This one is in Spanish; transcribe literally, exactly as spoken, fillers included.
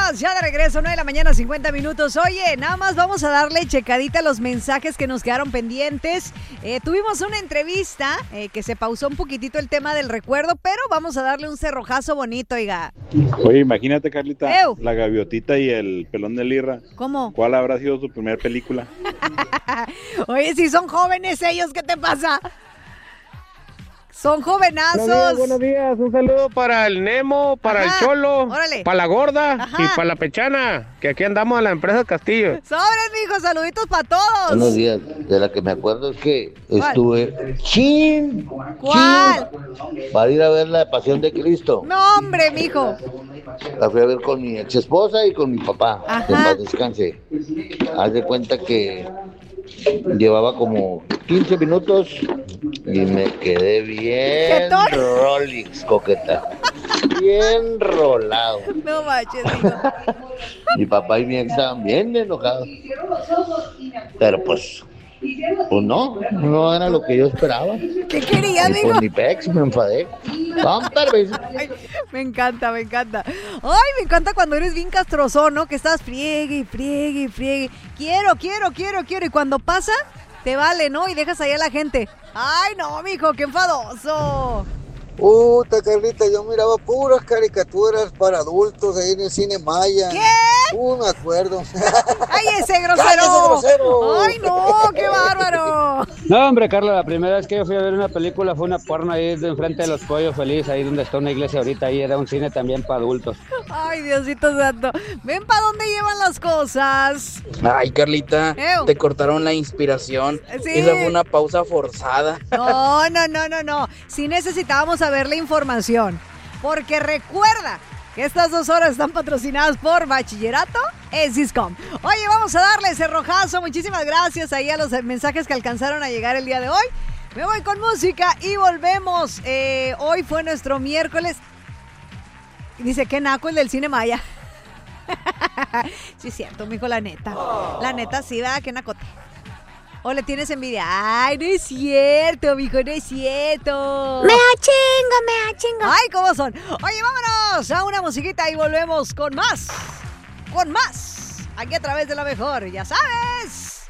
Estamos ya de regreso, nueve de la mañana, cincuenta minutos. Oye, nada más vamos a darle checadita a los mensajes que nos quedaron pendientes. Eh, tuvimos una entrevista eh, que se pausó un poquitito el tema del recuerdo, pero vamos a darle un cerrojazo bonito, oiga. Oye, imagínate, Carlita, Ew. la gaviotita y el pelón de Lirra. ¿Cómo? ¿Cuál habrá sido su primera película? Oye, si son jóvenes ellos, ¿qué te pasa? Son jovenazos. Buenos días, buenos días. Un saludo para el Nemo, para Ajá, el Cholo, órale. para la Gorda Ajá. y para la Pechana, que aquí andamos a la empresa Castillo. Sobres, mijo, saluditos para todos. Buenos días. De la que me acuerdo es que ¿Cuál? estuve chin, ¿Cuál? chin, para ir a ver la Pasión de Cristo. No, hombre, mijo. La fui a ver con mi ex esposa y con mi papá. Ajá. Que en paz descanse. Haz de cuenta que llevaba como quince minutos y me quedé bien ¿Jetón? Rolex, coqueta. Bien rolado. No manches, mijo. Mi papá y mi ex estaban bien enojados. Pero pues, pues no, no era lo que yo esperaba. ¿Qué querías, Y mijo? por mi pex me enfadé. Vamos, permiso. Ay, me encanta, me encanta. Ay, me encanta cuando eres bien castrozón, ¿no? Que estás friegue y friegue y friegue. Quiero, quiero, quiero, quiero. Y cuando pasa, te vale, ¿no? Y dejas ahí a la gente. Ay, no, mijo, qué enfadoso. Puta, Carlita, yo miraba puras caricaturas para adultos ahí en el cine Maya. ¿Qué? Uh, me acuerdo. ¡Ay, ese grosero! ¡Cállese, grosero! ¡Ay, no! ¡Qué bárbaro! No, hombre, Carla, la primera vez que yo fui a ver una película fue una porno ahí de enfrente de los Pollos Feliz, ahí donde está una iglesia ahorita, ahí era un cine también para adultos. Ay, Diosito santo. Ven para dónde llevan las cosas. Ay, Carlita, Ew. te cortaron la inspiración. Sí. Esa fue una pausa forzada. No, no, no, no, no. Sí necesitábamos saber la información. Porque recuerda que estas dos horas están patrocinadas por Bachillerato en Siscom. Oye, vamos a darle ese rojazo. Muchísimas gracias ahí a los mensajes que alcanzaron a llegar el día de hoy. Me voy con música y volvemos. Eh, hoy fue nuestro miércoles. Dice que naco el del cine Maya. Sí, es cierto, mijo, la neta. La neta, sí, ¿verdad? Que nacote. ¿O le tienes envidia? Ay, no es cierto, mijo, no es cierto. Me achingo, me achingo. Ay, ¿cómo son? Oye, vámonos a una musiquita y volvemos con más. Con más. Aquí a través de la mejor, ya sabes.